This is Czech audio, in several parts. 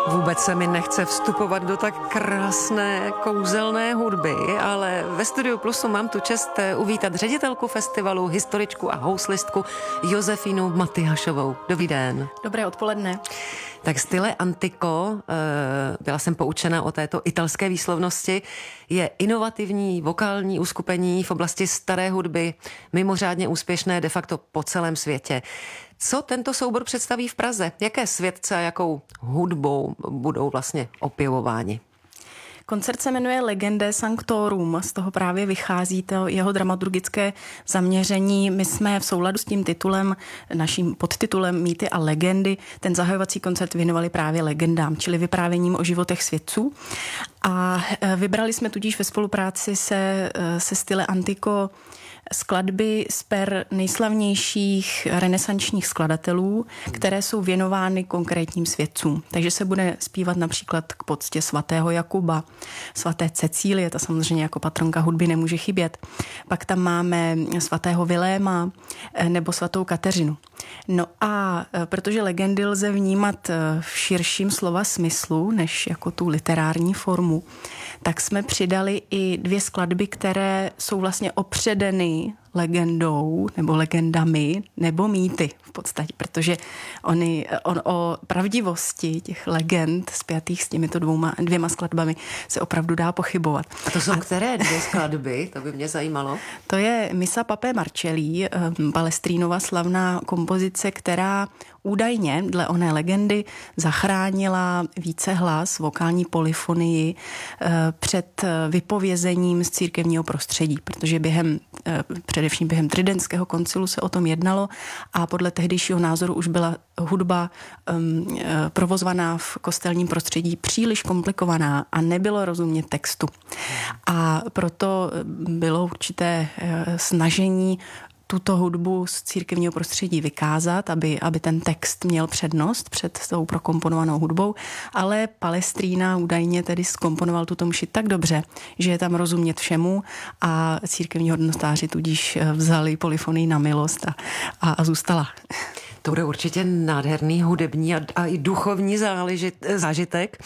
Vůbec se mi nechce vstupovat do tak krásné, kouzelné hudby, ale ve Studiu Plusu mám tu čest uvítat ředitelku festivalu, historičku a houslistku Josefínu Matyášovou. Dobrý den. Dobré odpoledne. Tak Stile Antico, byla jsem poučena o této italské výslovnosti, je inovativní vokální uskupení v oblasti staré hudby, mimořádně úspěšné de facto po celém světě. Co tento soubor představí v Praze? Jaké světce a jakou hudbou budou vlastně opěvováni? Koncert se jmenuje Legendae Sanctorum, z toho právě vychází to jeho dramaturgické zaměření. My jsme v souladu s tím titulem, naším podtitulem Mýty a legendy, ten zahajovací koncert věnovali právě legendám, čili vyprávěním o životech svědců. A vybrali jsme tudíž ve spolupráci se Stile Antico skladby z per nejslavnějších renesančních skladatelů, které jsou věnovány konkrétním svědcům. Takže se bude zpívat například k poctě svatého Jakuba, svaté Cecílie, ta samozřejmě jako patronka hudby nemůže chybět. Pak tam máme svatého Viléma nebo svatou Kateřinu. No a protože legendy lze vnímat v širším slova smyslu, než jako tu literární formu, tak jsme přidali i 2 skladby, které jsou vlastně opředeny legendou nebo legendami nebo mýty v podstatě, protože o pravdivosti těch legend spjatých s těmito dvěma skladbami se opravdu dá pochybovat. A to jsou které 2 skladby? To by mě zajímalo. To je Missa Papae Marcelli, Palestrínova slavná kompozice, která údajně dle oné legendy zachránila vícehlas, vokální polyfonii před vypovězením z církevního prostředí, protože především během Tridentského koncilu se o tom jednalo a podle tehdejšího názoru už byla hudba provozovaná v kostelním prostředí příliš komplikovaná a nebylo rozumět textu. A proto bylo určité snažení tuto hudbu z církevního prostředí vykázat, aby ten text měl přednost před tou prokomponovanou hudbou, ale Palestrína údajně tedy zkomponoval tuto mši tak dobře, že je tam rozumět všemu a církevní hodnostáři tudíž vzali polyfonii na milost a zůstala. To bude určitě nádherný hudební a i duchovní zážitek.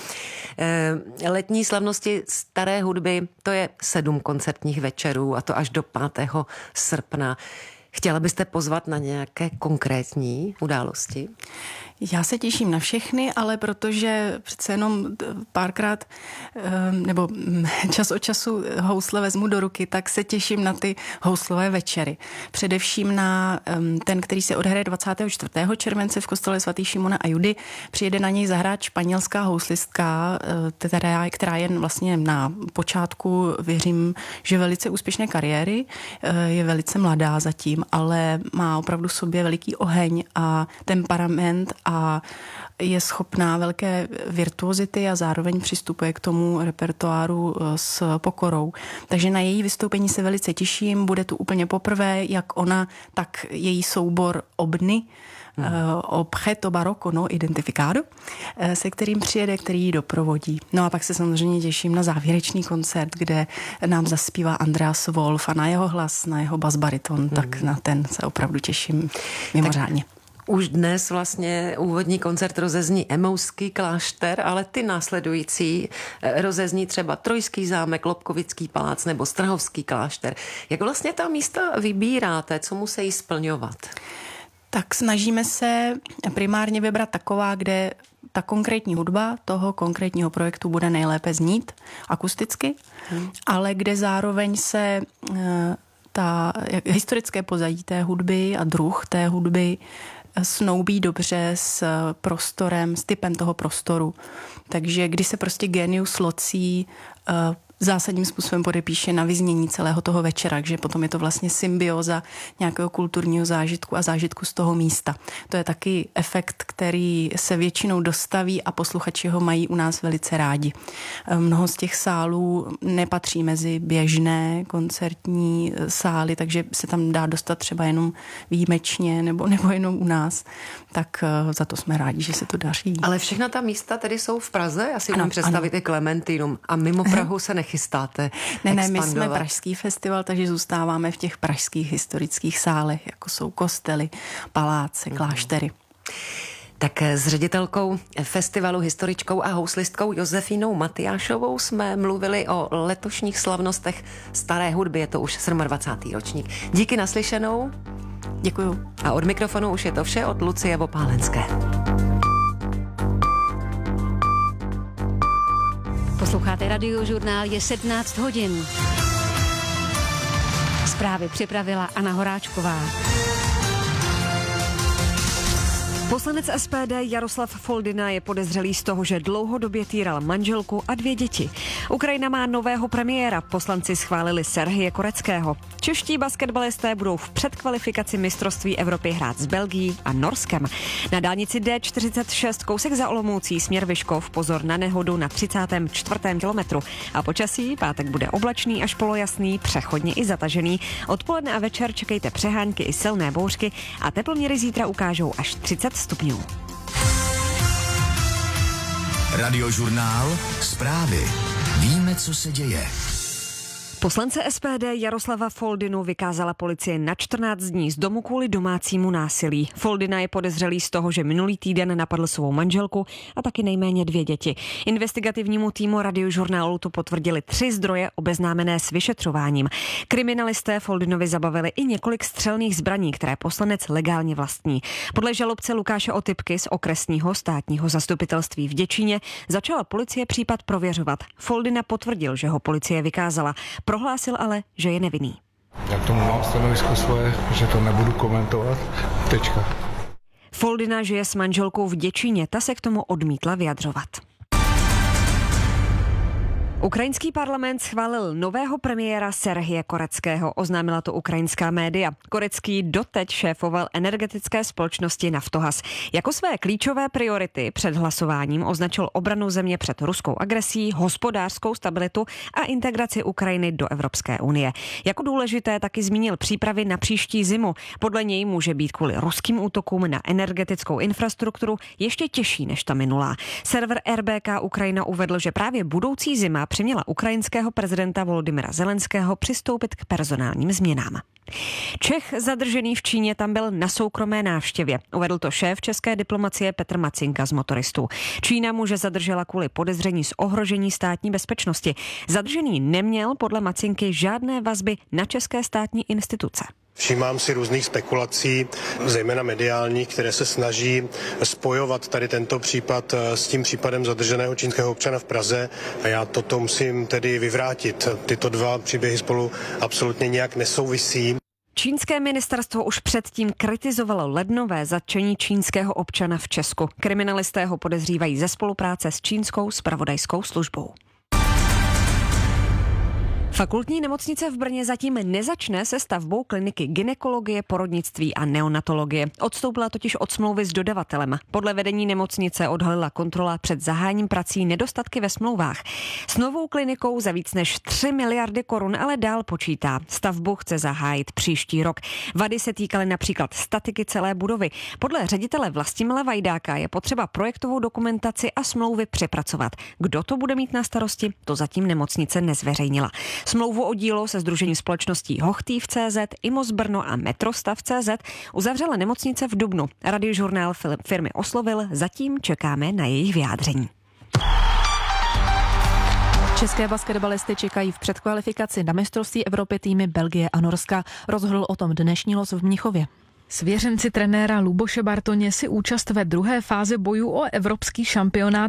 Letní slavnosti staré hudby, to je 7 koncertních večerů a to až do 5. srpna. Chtěla byste pozvat na nějaké konkrétní události? Já se těším na všechny, ale protože přece jenom párkrát nebo čas od času housle vezmu do ruky, tak se těším na ty houslové večery. Především na ten, který se odhraje 24. července v kostele svatých Šimona a Judy. Přijede na něj zahrát španělská houslistka, která je vlastně na počátku, věřím, že velice úspěšné kariéry. Je velice mladá zatím, ale má opravdu v sobě veliký oheň a temperament a je schopná velké virtuozity a zároveň přistupuje k tomu repertoáru s pokorou. Takže na její vystoupení se velice těším. Bude tu úplně poprvé, jak ona, tak její soubor Obny, Objeto Barocco no Identificado, se kterým přijede, který ji doprovodí. No a pak se samozřejmě těším na závěrečný koncert, kde nám zaspívá Andreas Wolf a na jeho hlas, na jeho basbariton, tak na ten se opravdu těším mimořádně. Už dnes vlastně úvodní koncert rozezní Emouský klášter, ale ty následující rozezní třeba Trojský zámek, Lobkovický palác nebo Strahovský klášter. Jak vlastně ta místa vybíráte? Co musí splňovat? Tak snažíme se primárně vybrat taková, kde ta konkrétní hudba toho konkrétního projektu bude nejlépe znít akusticky, ale kde zároveň se historické pozadí té hudby a druh té hudby snoubí dobře s prostorem, s typem toho prostoru. Takže když se prostě Genius Loci zásadním způsobem podepíše na vyznění celého toho večera, že potom je to vlastně symbioza nějakého kulturního zážitku a zážitku z toho místa. To je taky efekt, který se většinou dostaví a posluchači ho mají u nás velice rádi. Mnoho z těch sálů nepatří mezi běžné koncertní sály, takže se tam dá dostat třeba jenom výjimečně nebo jenom u nás. Tak za to jsme rádi, že se to daří. Ale všechna ta místa tedy jsou v Praze? Já si můžu představit i Klementinum. A mimo Prahu se nechystáte Ne, my jsme pražský festival, takže zůstáváme v těch pražských historických sálech, jako jsou kostely, paláce, kláštery. Tak s ředitelkou festivalu, historičkou a houslistkou Josefínou Matyášovou jsme mluvili o letošních slavnostech staré hudby, je to už 27. ročník. Díky naslyšenou. Děkuju. A od mikrofonu už je to vše od Lucie Vopálenské. Posloucháte Radiožurnál, je 17 hodin. Zprávy připravila Anna Horáčková. Poslanec SPD Jaroslav Foldyna je podezřelý z toho, že dlouhodobě týral manželku a 2 děti. Ukrajina má nového premiéra, poslanci schválili Serhije Koreckého. Čeští basketbalisté budou v předkvalifikaci mistrovství Evropy hrát s Belgií a Norskem. Na dálnici D46 kousek za Olomoucí směr Vyškov, pozor na nehodu na 34. kilometru. A počasí pátek bude oblačný až polojasný, přechodně i zatažený. Odpoledne a večer čekejte přehánky i silné bouřky a teploměry zítra ukážou až 30 stupňů. Radiožurnál, zprávy. Víme, co se děje. Poslance SPD Jaroslava Foldynu vykázala policie na 14 dní z domu kvůli domácímu násilí. Foldyna je podezřelý z toho, že minulý týden napadl svou manželku a taky nejméně 2 děti. Investigativnímu týmu Radiožurnálu to potvrdili 3 zdroje obeznámené s vyšetřováním. Kriminalisté Foldynovi zabavili i několik střelných zbraní, které poslanec legálně vlastní. Podle žalobce Lukáše Otypky z okresního státního zastupitelství v Děčíně začala policie případ prověřovat. Foldyna potvrdil, že ho policie vykázala. Prohlásil ale, že je nevinný. Já k tomu mám stanovisko svoje, že to nebudu komentovat. Tečka. Foldyna žije s manželkou v Děčíně, ta se k tomu odmítla vyjadřovat. Ukrajinský parlament schválil nového premiéra Serhije Koreckého, oznámila to ukrajinská média. Korecký doteď šéfoval energetické společnosti Naftogaz. Jako své klíčové priority před hlasováním označil obranu země před ruskou agresí, hospodářskou stabilitu a integraci Ukrajiny do Evropské unie. Jako důležité taky zmínil přípravy na příští zimu. Podle něj může být kvůli ruským útokům na energetickou infrastrukturu ještě těžší než ta minulá. Server RBK Ukrajina uvedl, že právě budoucí zima přiměla ukrajinského prezidenta Volodymyra Zelenského přistoupit k personálním změnám. Čech zadržený v Číně tam byl na soukromé návštěvě. Uvedl to šéf české diplomacie Petr Macinka z Motoristů. Čína muže zadržela kvůli podezření z ohrožení státní bezpečnosti. Zadržený neměl podle Macinky žádné vazby na české státní instituce. Všímám si různých spekulací, zejména mediálních, které se snaží spojovat tady tento případ s tím případem zadrženého čínského občana v Praze a já toto musím tedy vyvrátit. Tyto 2 příběhy spolu absolutně nějak nesouvisí. Čínské ministerstvo už předtím kritizovalo lednové zatčení čínského občana v Česku. Kriminalisté ho podezřívají ze spolupráce s čínskou zpravodajskou službou. Fakultní nemocnice v Brně zatím nezačne se stavbou kliniky gynekologie, porodnictví a neonatologie. Odstoupila totiž od smlouvy s dodavatelem. Podle vedení nemocnice odhalila kontrola před zahájením prací nedostatky ve smlouvách. S novou klinikou za víc než 3 miliardy korun ale dál počítá. Stavbu chce zahájit příští rok. Vady se týkaly například statiky celé budovy. Podle ředitele Vlastimila Vajdáka je potřeba projektovou dokumentaci a smlouvy přepracovat. Kdo to bude mít na starosti, to zatím nemocnice nezveřejnila. Smlouvu o dílo se sdružením společností Hochtýv.cz, Imos Brno a Metrostav.cz uzavřela nemocnice v dubnu. Radiožurnál firmy oslovil, zatím čekáme na jejich vyjádření. České basketbalisty čekají v předkvalifikaci na mistrovství Evropy týmy Belgie a Norska. Rozhodl o tom dnešní los v Mnichově. Svěřenci trenéra Luboše Bartoně si účast ve druhé fázi bojů o evropský šampionát